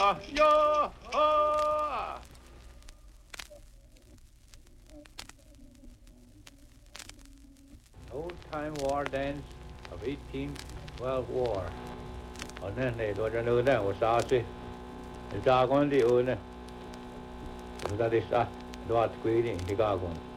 Yo! Oh! Old-time war dance of 1812 war. Ở nơi này tôi đã nói rằng sao chứ? Chúng ta còn đi ở này. Chúng ta đi sao? Đó là quy định thì cả con.